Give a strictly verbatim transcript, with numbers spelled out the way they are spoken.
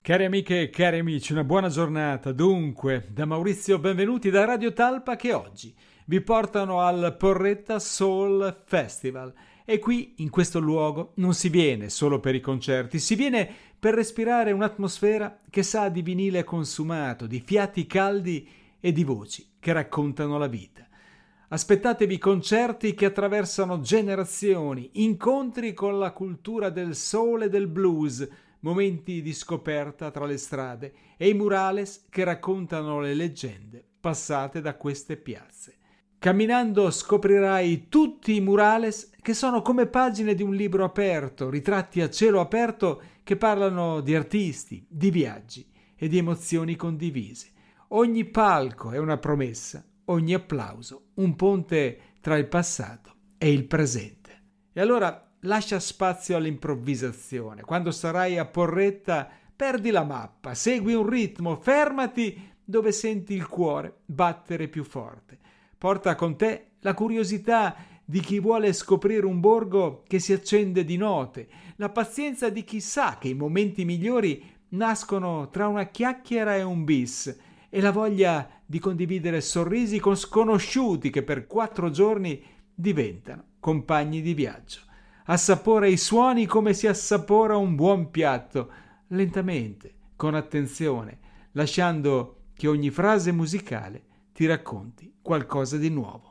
Cari amiche e cari amici, una buona giornata. Dunque, da Maurizio benvenuti da Radio Talpa che oggi vi portano al Porretta Soul Festival. E qui, in questo luogo, non si viene solo per i concerti, si viene per respirare un'atmosfera che sa di vinile consumato, di fiati caldi e di voci che raccontano la vita. Aspettatevi concerti che attraversano generazioni, incontri con la cultura del soul e del blues, momenti di scoperta tra le strade e i murales che raccontano le leggende passate da queste piazze. Camminando scoprirai tutti i murales che sono come pagine di un libro aperto, ritratti a cielo aperto che parlano di artisti, di viaggi e di emozioni condivise. Ogni palco è una promessa, ogni applauso un ponte tra il passato e il presente. E allora lascia spazio all'improvvisazione. Quando sarai a Porretta, perdi la mappa, segui un ritmo, fermati dove senti il cuore battere più forte. Porta con te la curiosità di chi vuole scoprire un borgo che si accende di note, la pazienza di chi sa che i momenti migliori nascono tra una chiacchiera e un bis, e la voglia di condividere sorrisi con sconosciuti che per quattro giorni diventano compagni di viaggio. Assapora i suoni come si assapora un buon piatto, lentamente, con attenzione, lasciando che ogni frase musicale ti racconti qualcosa di nuovo.